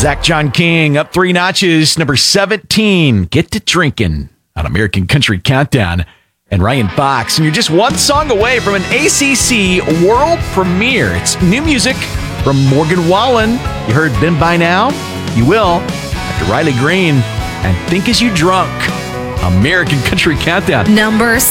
Zach John King up 3 notches, number 17, Get to Drinking on American Country Countdown. And Ryan Fox, and you're just one song away from an ACC world premiere. It's new music from Morgan Wallen. You heard Been By Now? You will after Riley Green and Think As You Drunk. American Country Countdown. Number